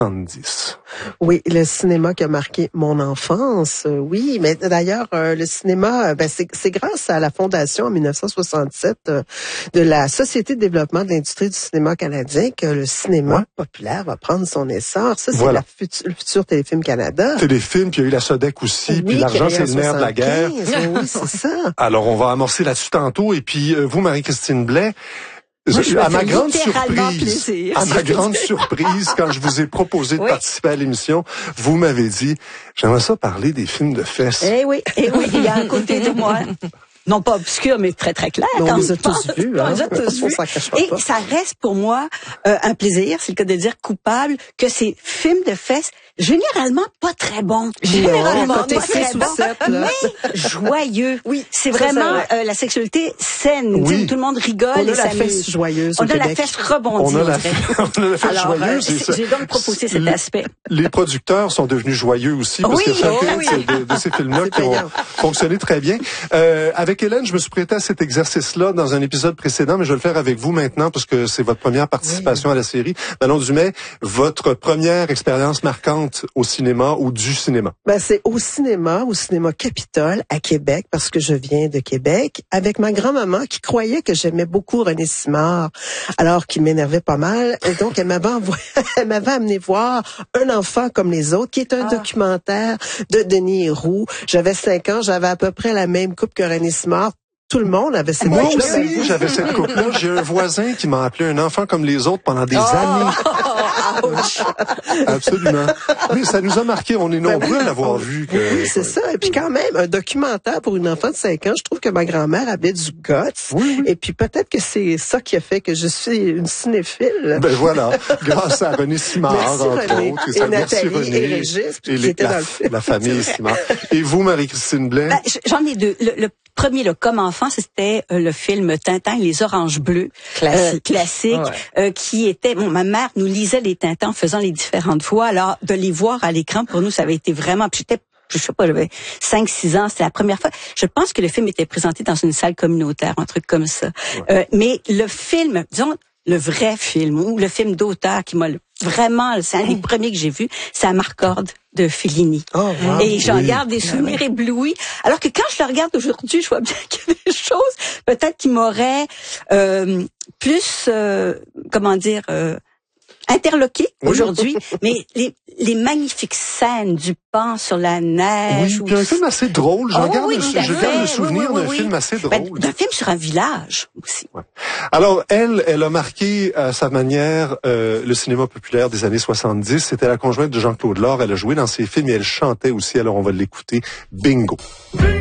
70. Oui, le cinéma qui a marqué mon enfance, oui. Mais d'ailleurs, le cinéma, c'est grâce à la fondation en 1967 de la Société de développement de l'industrie du cinéma canadien que le cinéma populaire va prendre son essor. Ça, c'est le futur Téléfilm Canada. Téléfilm, puis il y a eu la Sodec aussi, puis l'argent, c'est le nerf de la guerre. Oui, c'est ça. Alors, on va amorcer là-dessus tantôt. Et puis, vous, Marie-Christine Blais, à ma grande surprise, quand je vous ai proposé de participer à l'émission, vous m'avez dit, j'aimerais ça parler des films de fesses. Eh oui, il y a un côté de moi. Non pas obscur, mais très très clair. On les a tous vus. On les a tous vus. Et ça reste pour moi un plaisir, c'est le cas de dire coupable, que ces films de fesses, généralement pas très bons. Généralement pas très bons, mais joyeux. Oui, c'est vraiment la sexualité saine. Oui. Tout le monde rigole et s'amuse. On a la fesse joyeuse au Québec. On a la fesse rebondie. On a la fesse joyeuse. J'ai donc proposé cet aspect. Les producteurs sont devenus joyeux aussi, parce que chacun de ces films-là qui ont fonctionné très bien. Avec Hélène, je me suis prêté à cet exercice-là dans un épisode précédent, mais je vais le faire avec vous maintenant parce que c'est votre première participation à la série. Manon Dumais, votre première expérience marquante au cinéma ou du cinéma? C'est au cinéma Capitole à Québec, parce que je viens de Québec, avec ma grand-maman qui croyait que j'aimais beaucoup René Simard, alors qu'il m'énervait pas mal. Et donc, elle m'avait amené voir Un enfant comme les autres, qui est un documentaire de Denis Héroux. J'avais 5 ans, j'avais à peu près la même coupe que René Simard. Tout le monde avait cette coupe-là. Moi aussi, j'avais cette coupe-là. J'ai un voisin qui m'a appelé Un enfant comme les autres pendant des années. Absolument. Mais ça nous a marqué. On est nombreux à l'avoir vu. Oui, c'est ça. Et puis quand même, un documentaire pour une enfant de 5 ans, je trouve que ma grand-mère avait du guts. Oui. Et puis peut-être que c'est ça qui a fait que je suis une cinéphile. Voilà. Grâce à René Simard, entre autres. Et Nathalie et Régis, qui étaient dans le film. La famille Simard. Et vous, Marie-Christine Blais? J'en ai deux. Le premier, comme enfant, c'était le film Tintin et les Oranges Bleues. Classique. Qui était... ma mère nous lisait les Tintins en faisant les différentes voix. Alors, de les voir à l'écran, pour nous, ça avait été vraiment... je sais pas, j'avais 5-6 ans, c'était la première fois. Je pense que le film était présenté dans une salle communautaire, un truc comme ça. Mais le film, disons, le vrai film, ou le film d'auteur qui m'a vraiment, c'est un des premiers que j'ai vu, c'est À Marcorde de Fellini. Et j'en garde des souvenirs éblouis. Alors que quand je le regarde aujourd'hui, je vois bien qu'il y a des choses, peut-être qui m'auraient plus, interloqué aujourd'hui, mais les magnifiques scènes du pan sur la neige. Oui, puis un film assez drôle. Je garde le souvenir d'un film assez drôle. D'un film sur un village aussi. Ouais. Alors, elle a marqué à sa manière le cinéma populaire des années 70. C'était la conjointe de Jean-Claude Lord. Elle a joué dans ses films et elle chantait aussi. Alors, on va l'écouter. Bingo.